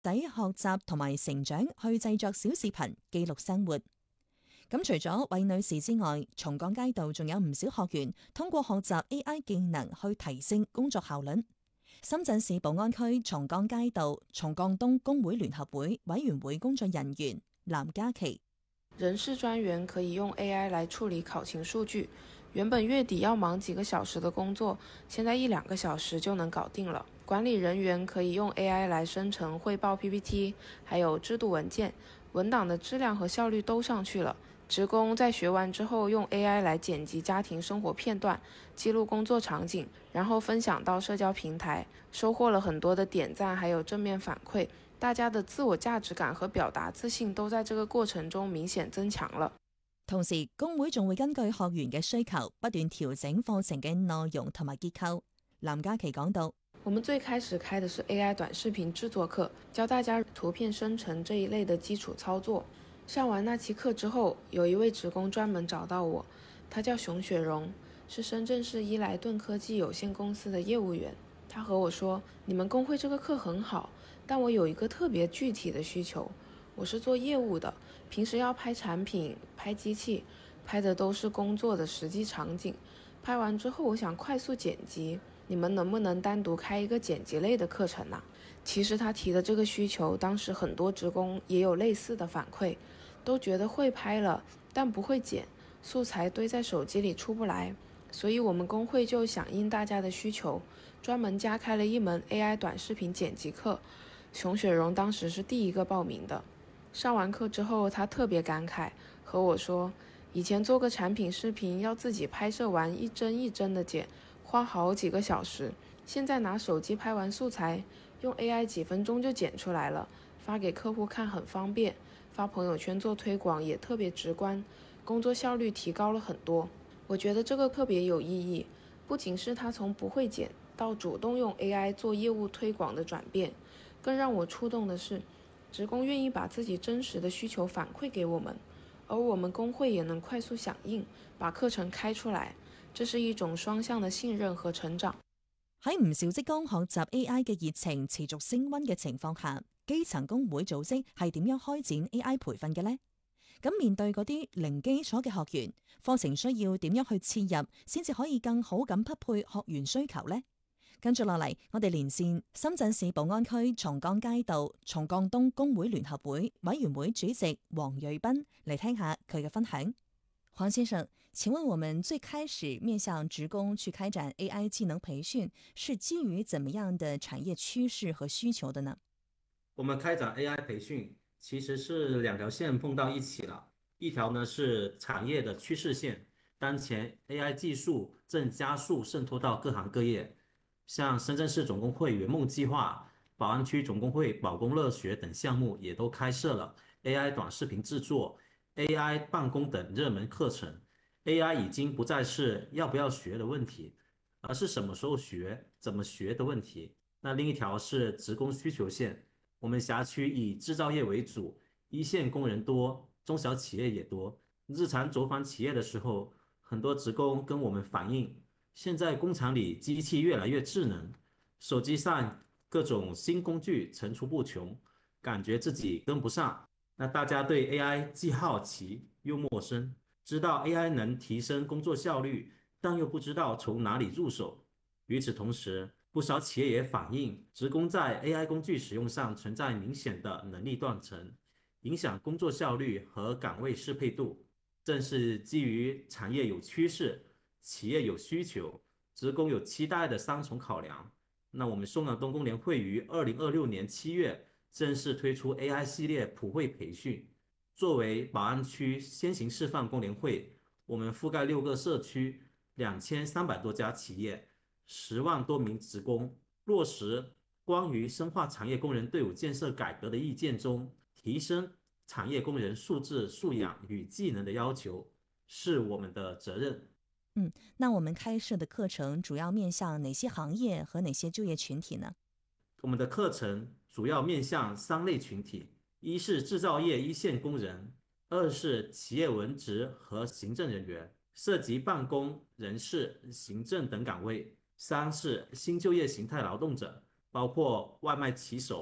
仔學習同埋成長去製作小視頻記錄生活。咁除咗韋女士之外，松江街道仲有唔少學員通過學習 AI 技能去提升工作效率。深圳市寶安區松江街道松江東工會聯合會委員會工作人員藍嘉琪： 人事專員可以用 AI 來處理考勤數據，原本月底要忙幾個小時的工作，現在1-2個小時就能搞定了。管理人員可以用 AI 來生成匯報 PPT， 還有制度文件，文檔的質量和效率都上去了。職工在學完之後用 AI 來剪輯家庭生活片段，記錄工作場景，然後分享到社交平台，收穫了很多的點讚還有正面反饋，大家的自我價值感和表達自信都在這個過程中明顯增強了。 同時，工會仲會根據學員嘅需求不斷調整課程嘅內容同埋結構。藍嘉琪講到： 我們最開始開的是 AI 短視頻製作課，教大家圖片生成這一類的基礎操作。上完那期課之後，有一位職工專門找到我，他叫熊雪榮，是深圳市伊萊頓科技有限公司的業務員。他和我說：你們工會這個課很好，但我有一個特別具體的需求。我是做業務的，平時要拍產品、拍機器，拍的都是工作的實際場景。拍完之後，我想快速剪輯，你們能不能單獨開一個剪輯類的課程呢？其實他提的這個需求，當時很多職工也有類似的反饋，都覺得會拍了，但不會剪，素材堆在手機裡出不來。所以我們工會就響應大家的需求，專門加開了一門 AI 短視頻剪輯課。熊雪榮當時是第一個報名的。上完課之後，他特別感慨，和我說，以前做個產品視頻要自己拍攝完一幀一幀的剪，花好幾個小時，現在拿手機拍完素材，用 AI 幾分鐘就剪出來了，發給客戶看很方便，發朋友圈做推廣也特別直觀，工作效率提高了很多。我覺得這個特別有意義，不僅是他從不會剪到主動用 AI 做業務推廣的轉變，更讓我觸動的是，職工願意把自己真實的需求反饋給我們，而我們工會也能快速響應，把課程開出來，這是一種雙向的信任和成長。 喺唔少職工學習 AI 嘅熱情持續升溫嘅情況下，基層工會組織係點樣開展 AI 培訓嘅呢？咁面對嗰啲零基礎嘅學員，課程需要點樣去切入，先至可以更好咁匹配學員需求呢？跟住落嚟，我哋連線深圳市寶安區松江街道松江東工會聯合會委員會主席黃瑞斌嚟聽下佢嘅分享。黃先生，請問我們最開始面向職工去開展 AI 技能培訓，是基於怎麼樣的產業趨勢和需求的呢？ 我們開展 AI 培訓，其實是兩條線碰到一起了。一條呢是產業的趨勢線，當前 AI 技術正加速滲透到各行各業，像深圳市總工會圓夢計劃、寶安區總工會寶工樂學等項目也都開設了 AI 短視頻製作、AI 辦公等熱門課程。AI 已經不再是要不要學的問題，而是什麼時候學、怎麼學的問題。那另一條是職工需求線，我們轄區以製造業為主，一線工人多，中小企業也多。日常走訪企業的時候，很多職工跟我們反映，現在工廠裡機器越來越智能，手機上各種新工具層出不窮，感覺自己跟不上。那大家對 AI 既好奇又陌生，知道 AI 能提升工作效率，但又不知道從哪裡入手。與此同時，不少企業也反映，職工在 AI 工具使用上存在明顯的能力斷層，影響工作效率和崗位適配度。正是基於產業有趨勢、企業有需求、職工有期待的三重考量，那我們松陽東工聯會於2026年7月正式推出 AI 系列普惠培訓。作為寶安區先行示範工聯會，我們覆蓋6個社區，2300多家企業，10萬多名職工，落實關於深化產業工人隊伍建設改革的意見中，提升產業工人素質素養與技能的要求，是我們的責任。 那我們開設的課程主要面向哪些行業和哪些就業群體呢？ 我們的課程主要面向3類群體，一是製造業一線工人，二是企業文職和行政人員，涉及辦公、人事、行政等崗位；三是新就業形態勞動者，包括外賣騎手、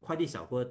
快递小哥